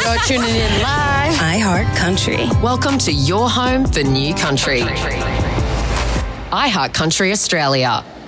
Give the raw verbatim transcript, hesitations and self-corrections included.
You're tuning in live. iHeart Country. Welcome to your home for new country. iHeart Country Australia.